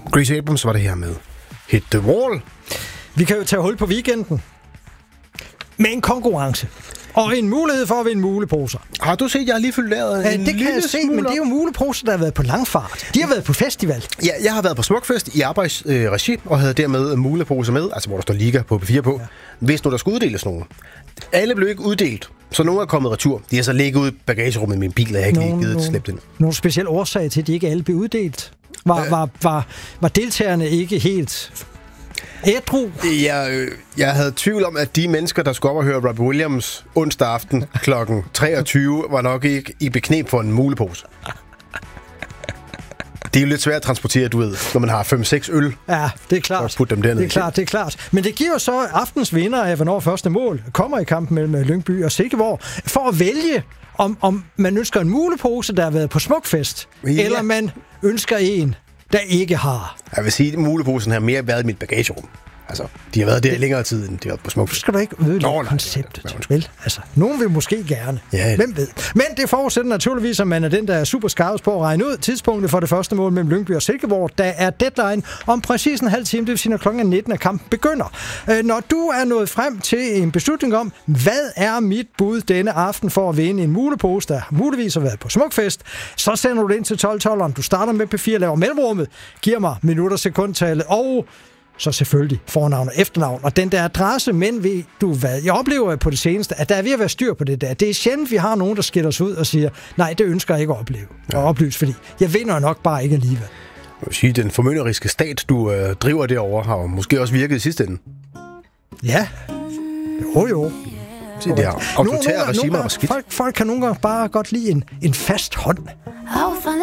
Grace Abrams var det her med Hit the Wall. Vi kan jo tage hul på weekenden med en konkurrence. Og en mulighed for at vinde muleposer. Har du set, jeg har lige fyldt lavet en det kan jeg se, smule, men det er jo muleposer, der har været på langfart. De har været på festival. Ja, jeg har været på Smukfest i arbejdsregi, og havde dermed muleposer med, altså hvor der står Liga på P4 på, hvis nu der skulle uddeles nogen. Alle blev ikke uddelt, så nogle er kommet retur. De har så ligget ude i bagagerummet i min bil, og jeg har ikke lige givet slæbt ind. Nogle specielle årsager til, at de ikke alle blev uddelt? Var deltagerne ikke helt ædru? Jeg havde tvivl om, at de mennesker, der skulle op og høre Robbie Williams onsdag aften kl. 23, var nok ikke i bekneb for en mulepose. Det er jo lidt svært at transportere, du ved, når man har 5-6 øl. Ja, det er klart. Og putte dem derned. Det er klart. Men det giver jo så aftens vinder af, hvornår første mål kommer i kampen mellem Lyngby og Silkeborg, for at vælge, om man ønsker en mulepose, der har været på Smukfest, eller man ønsker en, der ikke har. Jeg vil sige, at muleposen har mere været i mit bagagerum. Altså, de har været der i længere tid, end de har været på Smukfest. Skal du ikke ødelægge konceptet, vel? Altså, nogen vil måske gerne. Ja. Hvem ved? Men det forudsætter naturligvis, at man er den, der er super skarpt på at regne ud tidspunktet for det første mål mellem Lyngby og Silkeborg. Der er deadline om præcis en halv time, det vil sige, når klokken 19, at kampen begynder. Når du er nået frem til en beslutning om, hvad er mit bud denne aften for at vinde en mulepose, der muligvis har været på Smukfest, så sender du det ind til 12-12'eren. Du starter med P4, laver mellemrummet, giver mig minutter, sekundtallet og så selvfølgelig fornavn og efternavn. Og den der adresse, men ved du hvad? Jeg oplever på det seneste, at der er ved at være styr på det der. Det er sjældent, vi har nogen, der skiller os ud og siger, nej, det ønsker jeg ikke at opleve og oplyse, fordi jeg vinder nok bare ikke alligevel. Jeg vil sige, den formynderiske stat, du driver derovre, har måske også virket i sidste ende. Ja. Jo. Se, det her autoritære regimer var skidt. Folk kan nogle gange bare godt lide en fast hånd.